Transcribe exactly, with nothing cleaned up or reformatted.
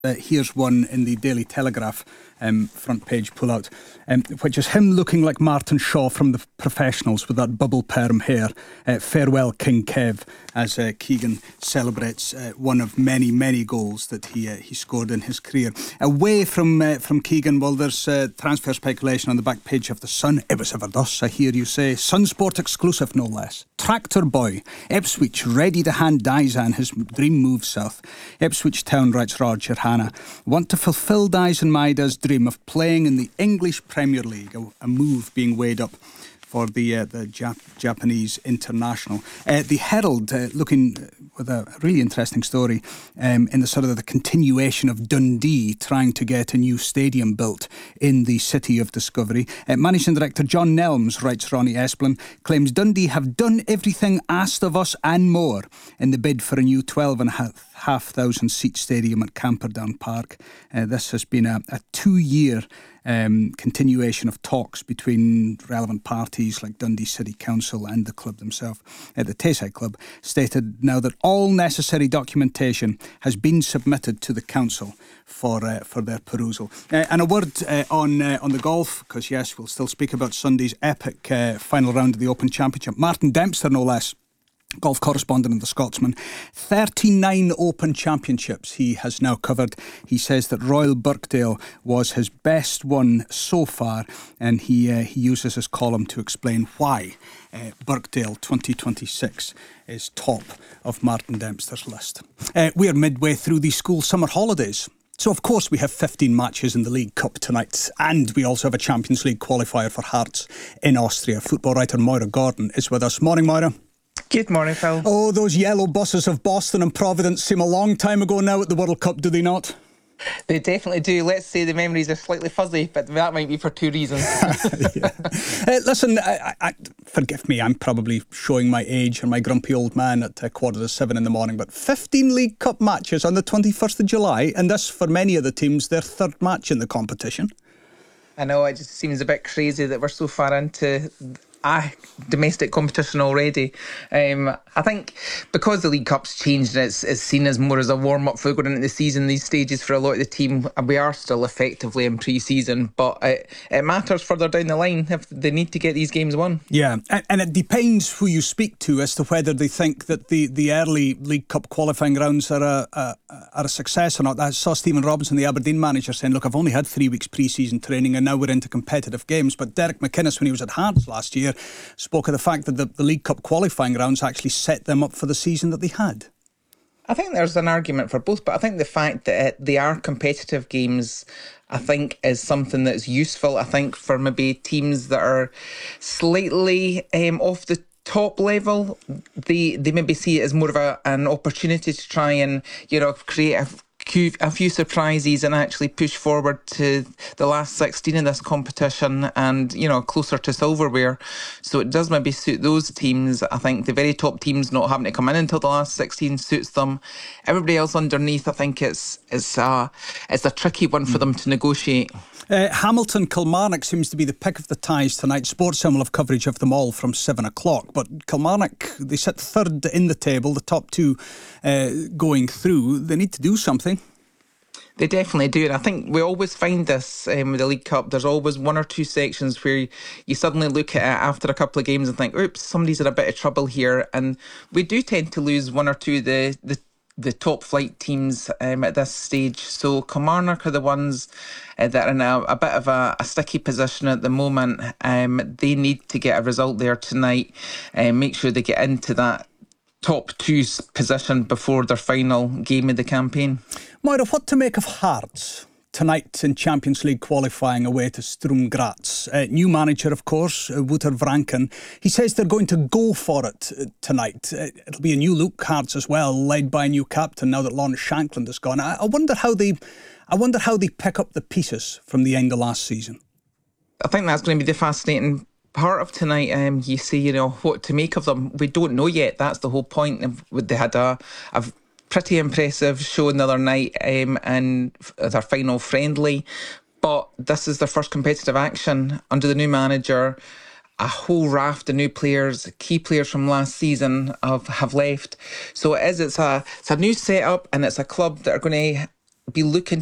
Uh, here's one in the Daily Telegraph um, front page pullout, um, which is him looking like Martin Shaw from The Professionals with that bubble perm hair. Uh, farewell, King Kev, as uh, Keegan celebrates uh, one of many, many goals that he uh, he scored in his career. Away from uh, from Keegan, well, there's uh, transfer speculation on the back page of The Sun. It was ever thus, I hear you say. Sun Sport exclusive, no less. Tractor Boy, Ipswich, ready to hand Daisan his dream move south. Ipswich Town, writes Roger Hanna, want to fulfil Daisan Maida's dream of playing in the English Premier League, a, a move being weighed up for the uh, the Jap- Japanese international. Uh, the Herald, uh, looking with a really interesting story um, in the sort of the continuation of Dundee trying to get a new stadium built in the city of Discovery. Uh, Managing Director John Nelms, writes Ronnie Esplin, claims Dundee have done everything asked of us and more in the bid for a new twelve and a half thousand seat stadium at Camperdown Park. Uh, this has been a, a two-year Um, continuation of talks between relevant parties like Dundee City Council and the club themselves. Uh, the Tayside Club stated now that all necessary documentation has been submitted to the council for uh, for their perusal. Uh, and a word uh, on uh, on the golf, because yes, we'll still speak about Sunday's epic uh, final round of the Open Championship. Martin Dempster, no less, golf correspondent of The Scotsman. thirty-nine Open Championships he has now covered. He says that Royal Birkdale was his best one so far, and he uh, he uses his column to explain why uh, Birkdale twenty twenty-six is top of Martin Dempster's list. Uh, we are midway through the school summer holidays. So, of course, we have fifteen matches in the League Cup tonight, and we also have a Champions League qualifier for Hearts in Austria. Football writer Moira Gordon is with us. Morning, Moira. Good morning, Phil. Oh, those yellow buses of Boston and Providence seem a long time ago now at the World Cup, do they not? They definitely do. Let's say the memories are slightly fuzzy, but that might be for two reasons. uh, listen, I, I, forgive me, I'm probably showing my age and my grumpy old man at uh, quarter to seven in the morning, but fifteen League Cup matches on the twenty-first of July, and this, for many of the teams, their third match in the competition. I know, it just seems a bit crazy that we're so far into Ah, domestic competition already. Um, I think because the League Cup's changed and it's, it's seen as more as a warm-up for going into the season, these stages for a lot of the team, we are still effectively in pre-season, but it, it matters further down the line if they need to get these games won. Yeah, and, and it depends who you speak to as to whether they think that the, the early League Cup qualifying rounds are a, a, are a success or not. I saw Stephen Robinson, the Aberdeen manager, saying, look, I've only had three weeks pre-season training and now we're into competitive games. But Derek McInnes, when he was at Hearts last year, spoke of the fact that the, the League Cup qualifying rounds actually set them up for the season that they had. I think there's an argument for both, but I think the fact that they are competitive games, I think, is something that's useful. I think for maybe teams that are slightly um, off the top level, they they maybe see it as more of a, an opportunity to try and, you know, create a a few surprises and actually push forward to the last sixteen in this competition and, you know, closer to silverware. So it does maybe suit those teams. I think the very top teams not having to come in until the last sixteen suits them. Everybody else underneath, I think it's it's a, it's a tricky one for them to negotiate. Uh, Hamilton Kilmarnock seems to be the pick of the ties tonight. Sportsound will have coverage of them all from seven o'clock. But Kilmarnock, they sit third in the table, the top two uh, going through. They need to do something. They definitely do, and I think we always find this um, with the League Cup. There's always one or two sections where you suddenly look at it after a couple of games and think, oops, somebody's in a bit of trouble here. And we do tend to lose one or two of the, the the top flight teams um, at this stage. So Kilmarnock are the ones uh, that are in a, a bit of a, a sticky position at the moment. Um, they need to get a result there tonight and make sure they get into that top two position before their final game of the campaign. Moira, what to make of Hearts tonight in Champions League qualifying away to Sturm Graz? Uh, new manager, of course, uh, Wouter Vranken. He says they're going to go for it uh, tonight. Uh, it'll be a new look, Hearts as well, led by a new captain now that Lawrence Shankland has gone. I, I wonder how they, I wonder how they pick up the pieces from the end of last season. I think that's going to be the fascinating part of tonight. Um, you see, you know, what to make of them. We don't know yet. That's the whole point. They had a, a pretty impressive show the other night um, and their final friendly, but this is their first competitive action under the new manager. A whole raft of new players, key players from last season have, have left. So it is, it's a, it's a new setup, and it's a club that are going to be looking